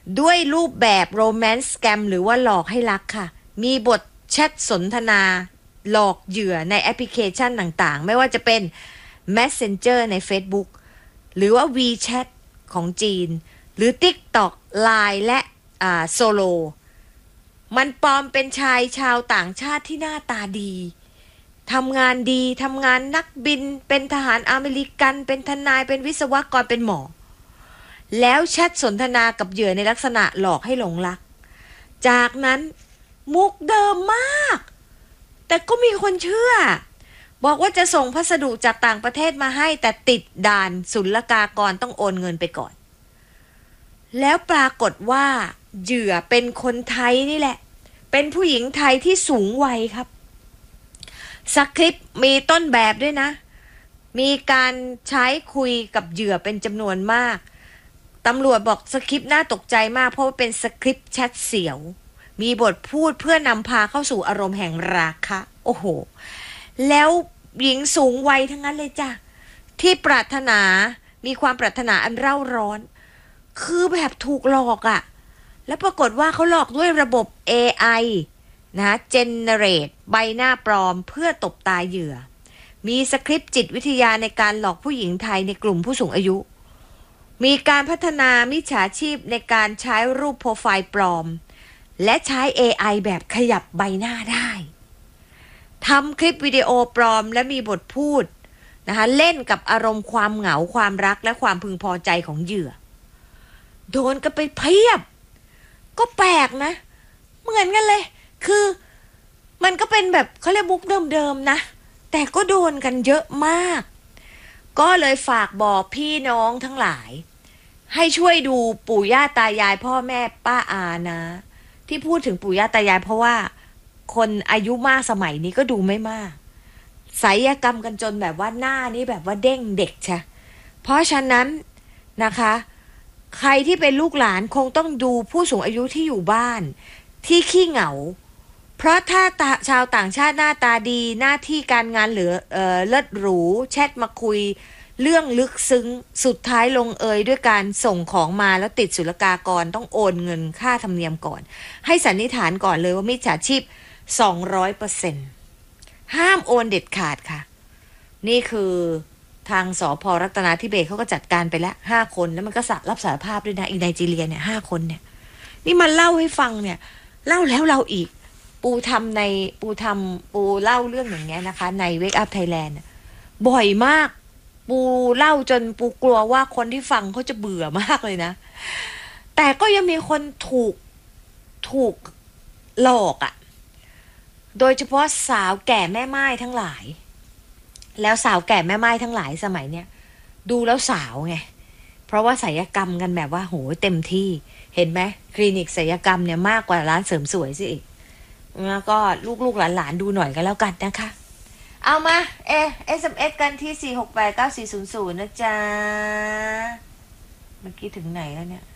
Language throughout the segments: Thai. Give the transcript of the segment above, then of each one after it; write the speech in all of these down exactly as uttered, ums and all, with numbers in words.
ด้วยรูปแบบโรแมนต์สแกมหรือว่าหลอกให้รักค่ะมีบทแชทสนทนาหลอกเหยื่อในแอปพลิเคชันต่างๆไม่ว่าจะเป็น Messenger ใน Facebook หรือว่า WeChat ของจีนหรือ TikTok ไลน์ และอ่า Solo มันปลอมเป็นชายชาวต่างชาติที่หน้าตาดีทำงานดีทำงานนักบินเป็นทหารอเมริกันเป็นทนายเป็นวิศวกรเป็นหมอแล้วแชทสนทนากับเหยื่อในลักษณะหลอกให้หลงรักจากนั้นมุกเดิมมากแต่ก็มีคนเชื่อบอกว่าจะส่งพัสดุจากต่างประเทศมาให้แต่ติดด่านศุลกากรต้องโอนเงินไปก่อนแล้วปรากฏว่าเหยื่อเป็นคนไทยนี่แหละเป็นผู้หญิงไทยที่สูงวัยครับสคริปต์มีต้นแบบด้วยนะมีการใช้คุยกับเหยื่อเป็นจำนวนมากตำรวจบอกสคริปต์น่าตกใจมากเพราะว่าเป็นสคริปต์แชทเสียวมีบทพูดเพื่อนำพาเข้าสู่อารมณ์แห่งราคะโอ้โหแล้วหญิงสูงวัยทั้งนั้นเลยจ้ะที่ปรารถนามีความปรารถนาอันเร่าร้อนคือแบบถูกหลอกอะ่ะแล้วปรากฏว่าเขาหลอกด้วยระบบ เอ ไอ นะเจนเนเรตใบหน้าปลอมเพื่อตบตาเหยื่อมีสคริปต์จิตวิทยาในการหลอกผู้หญิงไทยในกลุ่มผู้สูงอายุมีการพัฒนามิจฉาชีพในการใช้รูปโปรไฟล์ปลอมและใช้ เอ ไอ แบบขยับใบหน้าได้ทำคลิปวิดีโอปลอมและมีบทพูดนะคะเล่นกับอารมณ์ความเหงาความรักและความพึงพอใจของเหยื่อโดนกันไปเพียบก็แปลกนะเหมือนกันเลยคือมันก็เป็นแบบเขาเรียกมุกเดิมๆนะแต่ก็โดนกันเยอะมากก็เลยฝากบอกพี่น้องทั้งหลายให้ช่วยดูปู่ย่าตายายพ่อแม่ป้าอานะที่พูดถึงปู่ย่าตายายเพราะว่าคนอายุมากสมัยนี้ก็ดูไม่มากศัลยกรรมกันจนแบบว่าหน้านี้แบบว่าเด้งเด็กใช่เพราะฉะนั้นนะคะใครที่เป็นลูกหลานคงต้องดูผู้สูงอายุที่อยู่บ้านที่ขี้เหงาเพราะถ้าชาวต่างชาติหน้าตาดีหน้าที่การงานเหลือเอ่อเลิศหรูแชทมาคุยเรื่องลึกซึ้งสุดท้ายลงเอยด้วยการส่งของมาแล้วติดศุลกากรต้องโอนเงินค่าธรรมเนียมก่อนให้สันนิษฐานก่อนเลยว่ามิจฉาชีพ สองร้อยเปอร์เซ็นต์ ห้ามโอนเด็ดขาดค่ะนี่คือทางสภ.รัตนาธิเบศร์เขาก็จัดการไปแล้วห้าคนแล้วมันก็รับสารภาพด้วยนะอีไนจีเรียเนี่ยห้าคนเนี่ยนี่มันเล่าให้ฟังเนี่ยเล่าแล้วเราอีกปูทำในปูทำปูเล่าเรื่องอย่างเงี้ยนะคะใน Wake Up Thailand บ่อยมากปูเล่าจนปูกลัวว่าคนที่ฟังเขาจะเบื่อมากเลยนะแต่ก็ยังมีคนถูกถูกหลอกอ่ะโดยเฉพาะสาวแก่แม่ไม้ทั้งหลายแล้วสาวแก่แม่ไม้ทั้งหลายสมัยเนี้ยดูแล้วสาวไงเพราะว่าศัลยกรรมกันแบบว่าโหเต็มที่เห็นไหมคลินิกศัลยกรรมเนี่ยมากกว่าร้านเสริมสวยสิอีกแล้วก็ลูกๆหลานๆดูหน่อยก็แล้วกันนะคะเอามาเอ เอส เอ็ม เอส กันที่สี่ หก แปด เก้า สี่ ศูนย์ ศูนย์นะจ๊ะเมื่อกี้ถึงไหนแล้วเนี่ย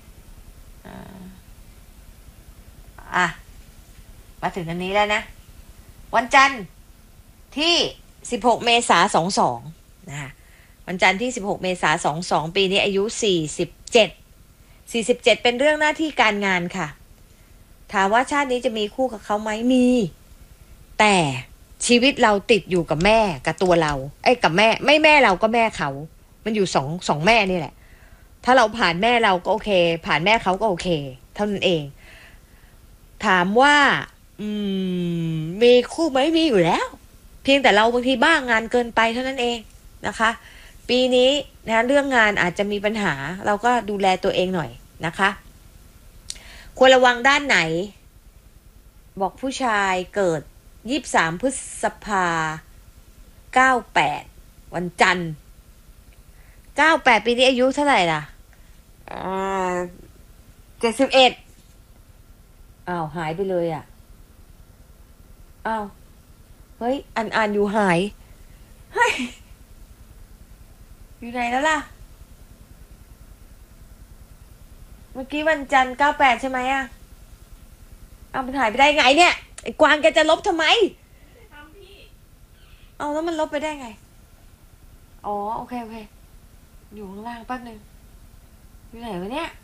อ่ะมาถึงอันนี้แล้วนะวันจันทร์ที่สิบหกเมษายนสองสองนะคะวันจันทร์ที่สิบหกเมษายนสองสองปีนี้อายุสี่สิบเจ็ด สี่สิบเจ็ดเป็นเรื่องหน้าที่การงานค่ะถามว่าชาตินี้จะมีคู่กับเขาไหมมีแต่ชีวิตเราติดอยู่กับแม่กับตัวเราไอ้กับแม่ไม่แม่เราก็แม่เขามันอยู่สองสองแม่นี่แหละถ้าเราผ่านแม่เราก็โอเคผ่านแม่เขาก็โอเคเท่านั้นเองถามว่าอืมมีคู่ไหมมีอยู่แล้วเพียงแต่เราบางทีบ้างงานเกินไปเท่านั้นเองนะคะปีนี้นะเรื่องงานอาจจะมีปัญหาเราก็ดูแลตัวเองหน่อยนะคะควรระวังด้านไหนบอกผู้ชายเกิดยี่สิบสามพฤษภาเก้าแปดวันจันทร์เก้าแปดปีนี้อายุเท่าไหร่ล่ะอ่าเจ็ดสิบเอ็ดอ้าวหายไปเลยอ่ะอ้าวเฮ้ยอ่านอ่านอยู่หายเฮ้ยอยู่ไหนแล้วล่ะเมื่อกี้วันจันทร์เก้าแปดใช่ไหมอ่ะเอามันหายไปได้ไงเนี่ยไอ้กวางแกจะลบทำไมทำพี่เอาแล้วมันลบไปได้ไงอ๋อโอเคโอเคอยู่ข้างล่างแป๊บนึงอยู่ไหนวะเนี่ย